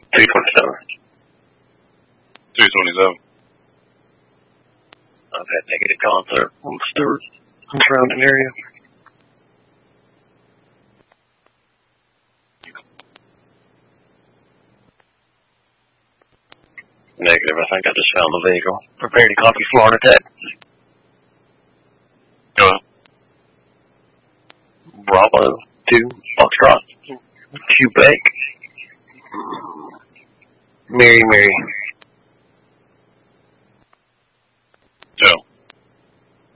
227. 227. I've had negative contact on Stewart and surrounding area. Negative, I think I just found the vehicle. Prepare to copy Florida Tech. Go ahead. Bravo 2, Foxtrot, Quebec, Mary.